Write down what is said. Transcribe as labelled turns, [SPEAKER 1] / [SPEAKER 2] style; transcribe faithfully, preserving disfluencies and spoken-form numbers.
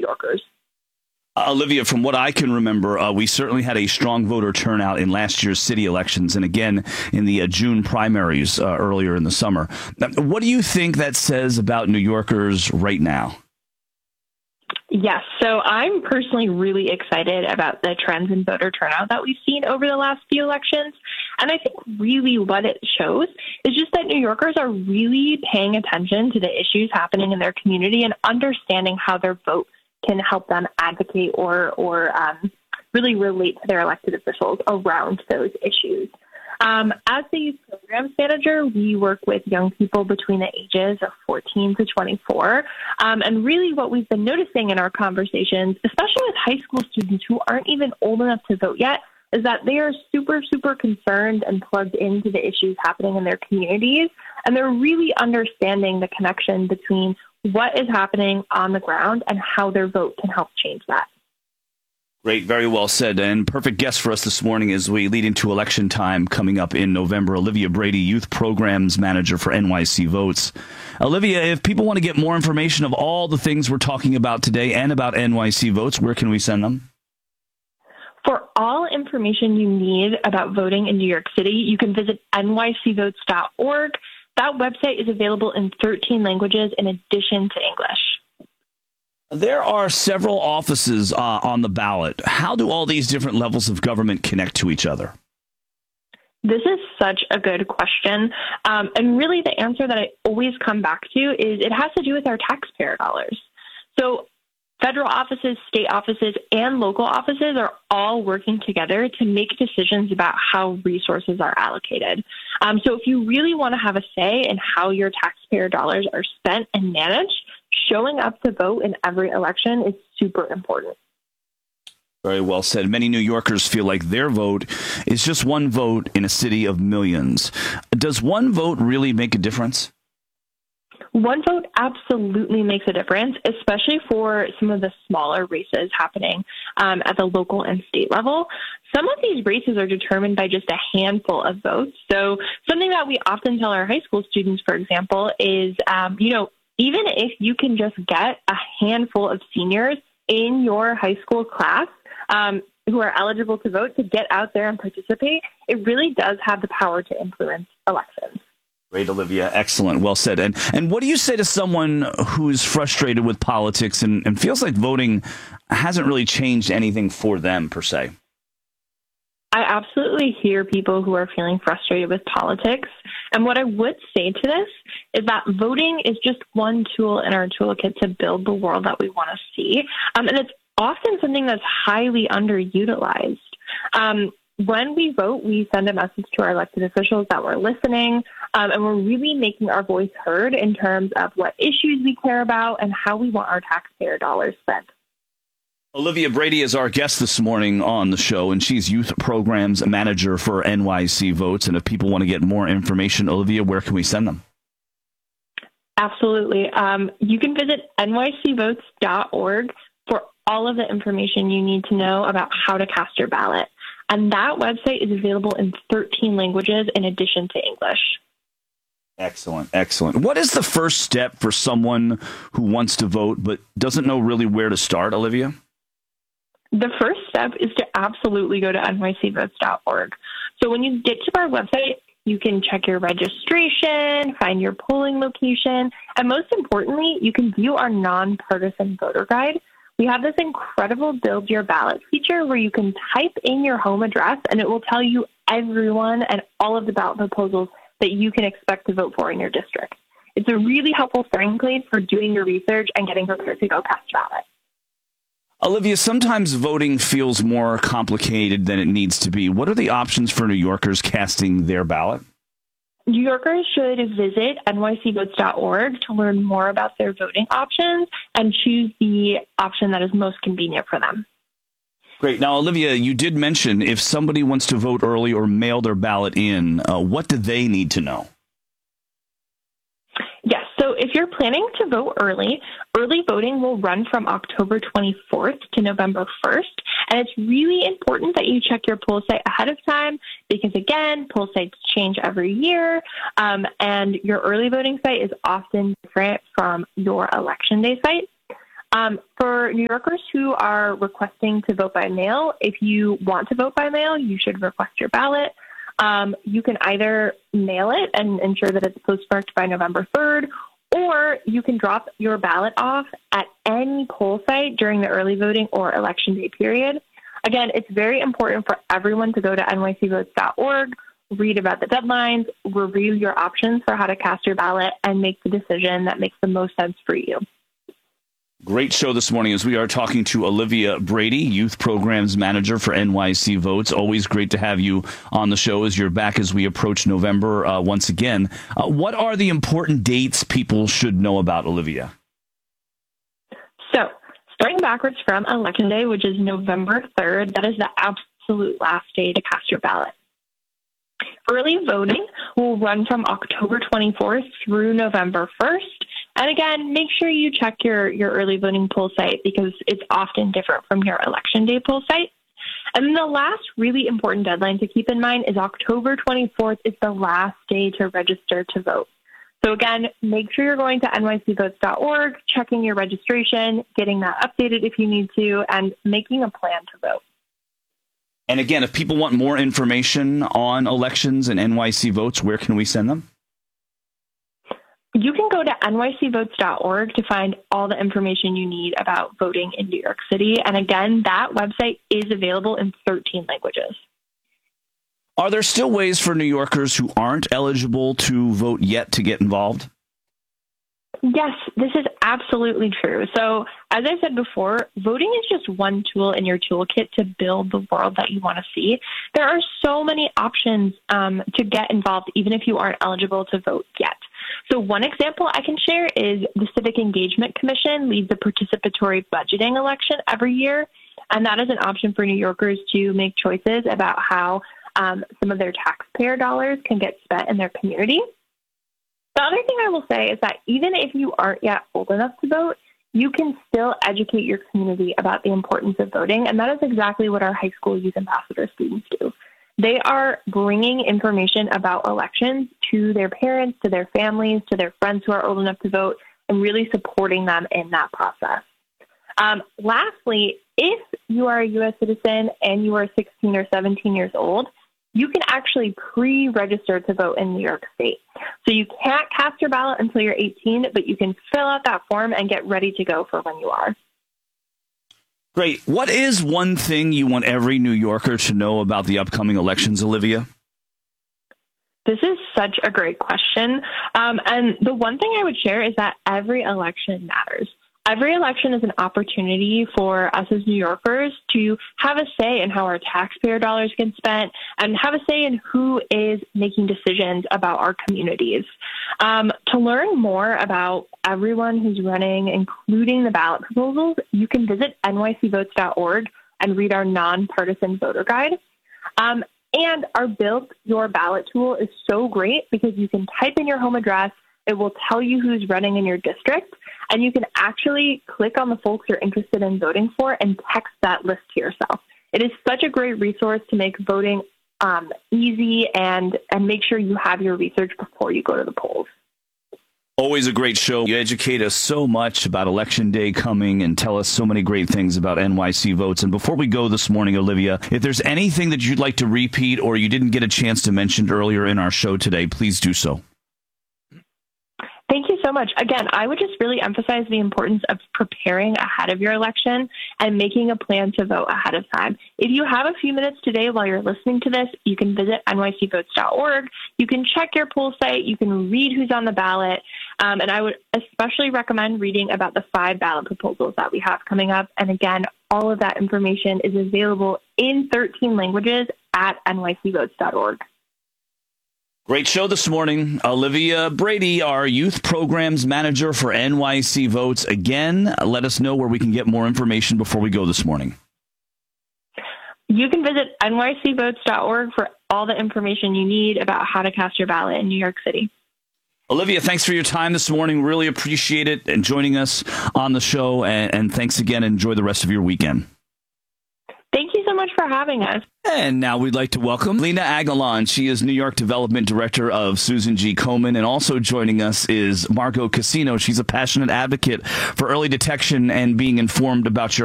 [SPEAKER 1] Yorkers.
[SPEAKER 2] Uh, Olivia, from what I can remember, uh, we certainly had a strong voter turnout in last year's city elections and again in the uh, June primaries uh, earlier in the summer. Now, what do you think that says about New Yorkers right now?
[SPEAKER 1] Yes, so I'm personally really excited about the trends in voter turnout that we've seen over the last few elections. And I think really what it shows is just that New Yorkers are really paying attention to the issues happening in their community and understanding how their vote can help them advocate or, or um, really relate to their elected officials around those issues. Um, as the youth programs manager, we work with young people between the ages of fourteen to twenty-four. Um, and really what we've been noticing in our conversations, especially with high school students who aren't even old enough to vote yet, is that they are super, super concerned and plugged into the issues happening in their communities. And they're really understanding the connection between what is happening on the ground and how their vote can help change that.
[SPEAKER 2] Great, very well said. And perfect guest for us this morning as we lead into election time coming up in November. Olivia Brady, Youth Programs Manager for N Y C Votes. Olivia, if people want to get more information of all the things we're talking about today and about N Y C Votes, where can we send them?
[SPEAKER 1] For all information you need about voting in New York City, you can visit N Y C votes dot org. That website is available in thirteen languages in addition to English.
[SPEAKER 2] There are several offices uh, on the ballot. How do all these different levels of government connect to each other?
[SPEAKER 1] This is such a good question. Um, and really the answer that I always come back to is it has to do with our taxpayer dollars. So federal offices, state offices, and local offices are all working together to make decisions about how resources are allocated. Um, so if you really want to have a say in how your taxpayer dollars are spent and managed, showing up to vote in every election is super important.
[SPEAKER 2] Very well said. Many New Yorkers feel like their vote is just one vote in a city of millions. Does one vote really make a difference?
[SPEAKER 1] One vote absolutely makes a difference, especially for some of the smaller races happening um, at the local and state level. Some of these races are determined by just a handful of votes. So something that we often tell our high school students, for example, is, um, you know, even if you can just get a handful of seniors in your high school class um, who are eligible to vote to get out there and participate, it really does have the power to influence elections.
[SPEAKER 2] Great, Olivia. Excellent. Well said. And and what do you say to someone who is frustrated with politics and, and feels like voting hasn't really changed anything for them, per se?
[SPEAKER 1] I absolutely hear people who are feeling frustrated with politics. And what I would say to this is that voting is just one tool in our toolkit to build the world that we want to see. Um, and it's often something that's highly underutilized. Um, when we vote, we send a message to our elected officials that we're listening, um, and we're really making our voice heard in terms of what issues we care about and how we want our taxpayer dollars spent.
[SPEAKER 2] Olivia Brady is our guest this morning on the show, and she's Youth Programs Manager for N Y C Votes. And if people want to get more information, Olivia, where can we send them?
[SPEAKER 1] Absolutely. Um, you can visit N Y C votes dot org for all of the information you need to know about how to cast your ballot. And that website is available in thirteen languages in addition to English.
[SPEAKER 2] Excellent. Excellent. What is the first step for someone who wants to vote but doesn't know really where to start, Olivia?
[SPEAKER 1] The first step is to absolutely go to N Y C votes dot org. So when you get to our website, you can check your registration, find your polling location, and most importantly, you can view our nonpartisan voter guide. We have this incredible Build Your Ballot feature where you can type in your home address and it will tell you everyone and all of the ballot proposals that you can expect to vote for in your district. It's a really helpful starting place for doing your research and getting prepared to go cast a ballot.
[SPEAKER 2] Olivia, sometimes voting feels more complicated than it needs to be. What are the options for New Yorkers casting their ballot?
[SPEAKER 1] New Yorkers should visit N Y C votes dot org to learn more about their voting options and choose the option that is most convenient for them.
[SPEAKER 2] Great. Now, Olivia, you did mention if somebody wants to vote early or mail their ballot in, uh, what do they need to know?
[SPEAKER 1] Yes. So if you're planning to vote early, early voting will run from October twenty-fourth to November first. And it's really important that you check your poll site ahead of time because, again, poll sites change every year. Um, and your early voting site is often different from your election day site. Um, for New Yorkers who are requesting to vote by mail, if you want to vote by mail, you should request your ballot. Um, you can either mail it and ensure that it's postmarked by November third, or you can drop your ballot off at any poll site during the early voting or election day period. Again, it's very important for everyone to go to N Y C votes dot org, read about the deadlines, review your options for how to cast your ballot, and make the decision that makes the most sense for you.
[SPEAKER 2] Great show this morning as we are talking to Olivia Brady, Youth Programs Manager for N Y C Votes. Always great to have you on the show as you're back as we approach November uh, once again. Uh, what are the important dates people should know about, Olivia?
[SPEAKER 1] So, starting backwards from Election Day, which is November third, that is the absolute last day to cast your ballot. Early voting will run from October twenty-fourth through November first. And again, make sure you check your, your early voting poll site because it's often different from your election day poll site. And then the last really important deadline to keep in mind is October twenty-fourth is the last day to register to vote. So again, make sure you're going to N Y C votes dot org, checking your registration, getting that updated if you need to, and making a plan to vote.
[SPEAKER 2] And again, if people want more information on elections and N Y C Votes, where can we send them?
[SPEAKER 1] You can go to N Y C votes dot org to find all the information you need about voting in New York City. And again, that website is available in thirteen languages.
[SPEAKER 2] Are there still ways for New Yorkers who aren't eligible to vote yet to get involved?
[SPEAKER 1] Yes, this is absolutely true. So, as I said before, voting is just one tool in your toolkit to build the world that you want to see. There are so many options um, to get involved, even if you aren't eligible to vote yet. So one example I can share is the Civic Engagement Commission leads a participatory budgeting election every year, and that is an option for New Yorkers to make choices about how um, some of their taxpayer dollars can get spent in their community. The other thing I will say is that even if you aren't yet old enough to vote, you can still educate your community about the importance of voting, and that is exactly what our high school youth ambassador students do. They are bringing information about elections to their parents, to their families, to their friends who are old enough to vote, and really supporting them in that process. Um, lastly, if you are a U S citizen and you are sixteen or seventeen years old, you can actually pre-register to vote in New York State. So you can't cast your ballot until you're eighteen, but you can fill out that form and get ready to go for when you are.
[SPEAKER 2] Great. What is one thing you want every New Yorker to know about the upcoming elections, Olivia?
[SPEAKER 1] This is such a great question. Um, and the one thing I would share is that every election matters. Every election is an opportunity for us as New Yorkers to have a say in how our taxpayer dollars get spent and have a say in who is making decisions about our communities. Um, to learn more about everyone who's running, including the ballot proposals, you can visit N Y C votes dot org and read our nonpartisan voter guide. Um, and our Build Your Ballot tool is so great because you can type in your home address. It will tell you who's running in your district, and you can actually click on the folks you're interested in voting for and text that list to yourself. It is such a great resource to make voting um, easy and, and make sure you have your research before you go to the polls.
[SPEAKER 2] Always a great show. You educate us so much about Election Day coming and tell us so many great things about N Y C Votes. And before we go this morning, Olivia, if there's anything that you'd like to repeat or you didn't get a chance to mention earlier in our show today, please do so.
[SPEAKER 1] Thank you so much. Again, I would just really emphasize the importance of preparing ahead of your election and making a plan to vote ahead of time. If you have a few minutes today while you're listening to this, you can visit N Y C votes dot org. You can check your poll site. You can read who's on the ballot. Um, and I would especially recommend reading about the five ballot proposals that we have coming up. And again, all of that information is available in thirteen languages at N Y C votes dot org.
[SPEAKER 2] Great show this morning. Olivia Brady, our Youth Programs Manager for N Y C Votes. Again, let us know where we can get more information before we go this morning.
[SPEAKER 1] You can visit N Y C votes dot org for all the information you need about how to cast your ballot in New York City.
[SPEAKER 2] Olivia, thanks for your time this morning. Really appreciate it and joining us on the show. And, and thanks again. Enjoy the rest of your weekend.
[SPEAKER 1] Thank you so much. much for having us.
[SPEAKER 2] And now we'd like to welcome Lena Aguilon. She is New York Development Director of Susan G. Komen. And also joining us is Margot Cassino. She's a passionate advocate for early detection and being informed about your